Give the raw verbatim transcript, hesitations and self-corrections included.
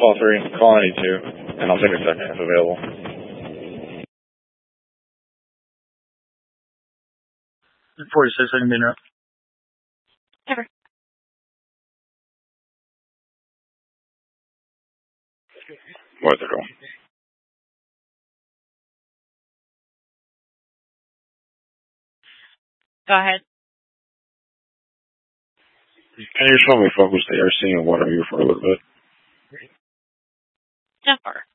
Fall three, call ninety-two, and I'll take a second if available. forty-six, I can be interrupt. Ever. Where's it going? Go ahead. Can you show me focus the A R C and what are you for a little bit? Jennifer.